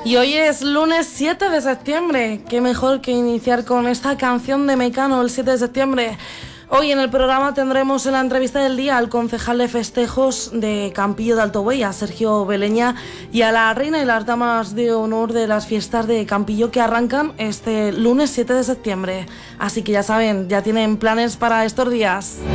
Y hoy es lunes 7 de septiembre. Qué mejor que iniciar con esta canción de Mecano el 7 de septiembre. Hoy en el programa tendremos en la entrevista del día al concejal de festejos de Campillo de Alto Buey, a Sergio Beleña, y a la reina y las damas de honor de las fiestas de Campillo que arrancan este lunes 7 de septiembre. Así que ya saben, ya tienen planes para estos días.